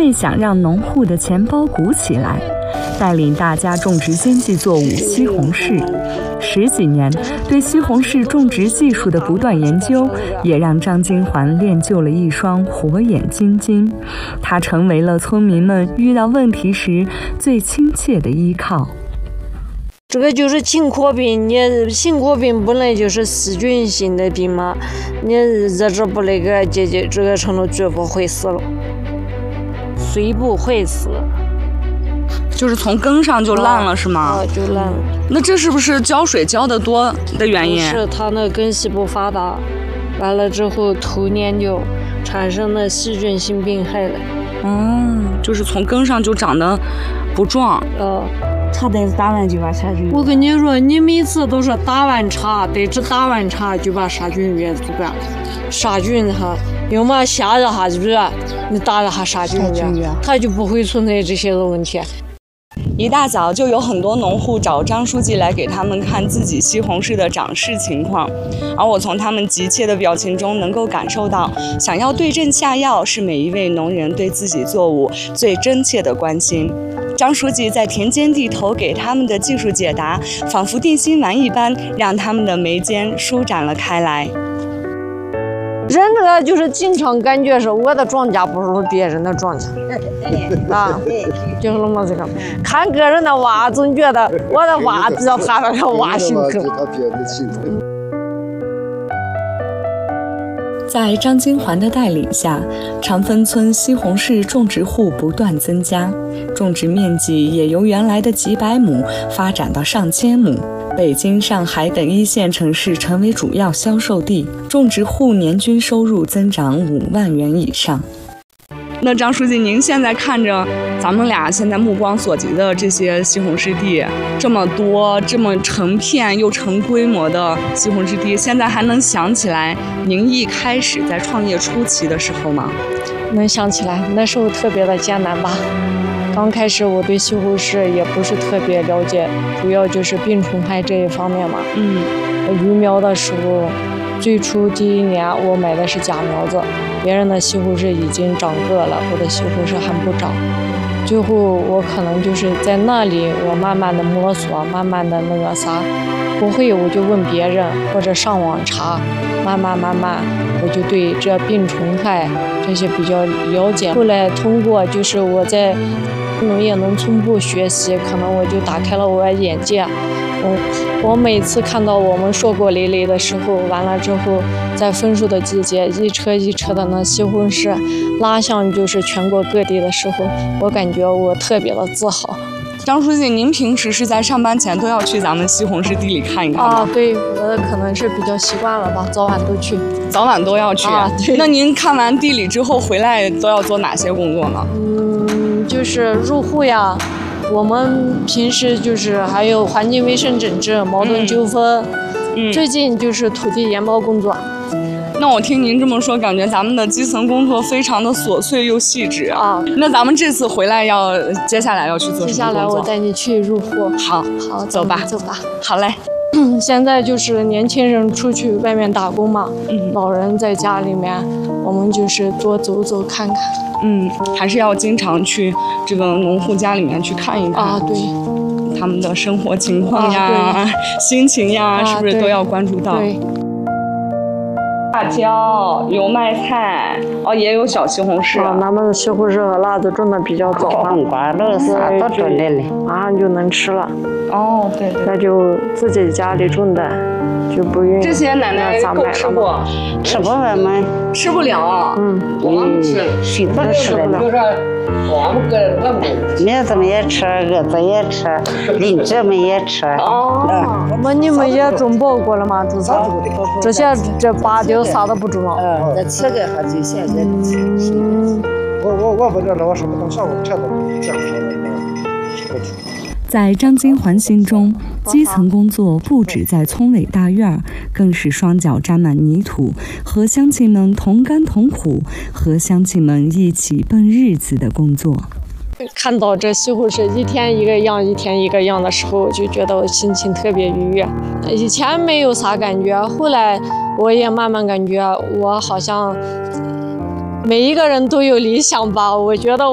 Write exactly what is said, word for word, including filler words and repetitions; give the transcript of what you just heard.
为想让农户的钱包鼓起来，带领大家种植经济作物西红柿。十几年对西红柿种植技术的不断研究，也让张金环练就了一双火眼金睛。他成为了村民们遇到问题时最亲切的依靠。 这个就是青稞病，你青稞病本来就是细菌性的病嘛，你日治不那个解决这个程度，绝不会死了，虽不会死。 就是从根上就烂了，是吗？ 啊，就烂了。 那这是不是浇水浇得多的原因？ 是它那根系不发达，完了之后头年就产生了细菌性病害了。 嗯，就是从根上就长得不壮。 呃， 茶得打完就把杀菌。 我跟你说，你每次都是打完茶，得只打完茶就把杀菌药做完了。杀菌哈，要么下热下热，你打了下杀菌药，它就不会存在这些的问题。 一大早就有很多农户找张书记来给他们看自己西红柿的长势情况，而我从他们急切的表情中能够感受到，想要对症下药是每一位农人对自己作物最真切的关心。张书记在田间地头给他们的技术解答，仿佛定心丸一般，让他们的眉间舒展了开来。 人这个就是经常感觉是我的庄稼不如别人的庄稼，啊，就是那么这个。看个人的娃，总觉得我的娃比较他那个娃心疼。 在张金环的带领下，长芬村西红柿种植户不断增加，种植面积也由原来的几百亩发展到上千亩。北京、上海等一线城市成为主要销售地，种植户年均收入增长五万元以上。 那张书记，您现在看着咱们俩现在目光所及的这些西红柿地，这么多、这么成片又成规模的西红柿地，现在还能想起来您一开始在创业初期的时候吗？ 能想起来，那时候特别的艰难吧。刚开始我对西红柿也不是特别了解，主要就是病虫害这一方面嘛。 嗯， 育苗的时候，最初第一年我买的是假苗子，别人的西红柿已经长个了，我的西红柿还不长。最后我可能就是在那里，我慢慢的摸索，慢慢的那个啥，不会我就问别人或者上网查，慢慢慢慢我就对这病虫害这些比较了解。后来通过就是我在农业农村部学习，可能我就打开了我的眼界。我我每次看到我们硕果累累的时候，完了之后在丰收的季节，一车一车的那西红柿拉向就是全国各地的时候，我感觉我特别的自豪。 张书记，您平时是在上班前都要去咱们西红柿地里看一看吗？ 啊，对，我可能是比较习惯了吧，早晚都去。 早晚都要去。 啊，对。 那您看完地里之后回来都要做哪些工作呢？ 嗯，就是入户呀。我们平时就是还有环境卫生整治、矛盾纠纷，嗯，最近就是土地研包工作。 那我听您这么说，感觉咱们的基层工作非常的琐碎又细致啊。 那咱们这次回来要，接下来要去做什么工作？ 接下来我带你去入户。 好， 好， 走吧， 走吧。 好嘞。 现在就是年轻人出去外面打工嘛，嗯，老人在家里面，我们就是多走走看看。 嗯，还是要经常去这个农户家里面去看一看啊，对， 他们的生活情况呀、 啊、 心情呀， 啊、 是不是都要关注到？ 对。 辣椒、油麦菜，哦，也有小西红柿。 啊，咱们的西红柿和辣子种的比较早嘛， 黄瓜都啥都种的嘞， 马上就能吃了。 哦，对对。 那就自己家里种的，就不用。 这些奶奶够吃不？ 吃不完嘛？ 吃不了。 嗯， 我们吃，谁都吃得了。苗子们也吃，蛾子也吃，邻居们也吃。 哦。 那你们也种报过了吗？就是这些这八丢啥都不种了。 嗯，那吃个好就现在吃。 我我我不知道我什么东西，我看到这样说的。 在张金环心中，基层工作不止在村委大院，更是双脚沾满泥土，和乡亲们同甘同苦，和乡亲们一起奔日子的工作。 看到这西红柿一天一个样，一天一个样的时候，我就觉得我心情特别愉悦。以前没有啥感觉，后来我也慢慢感觉我好像每一个人都有理想吧，我觉得。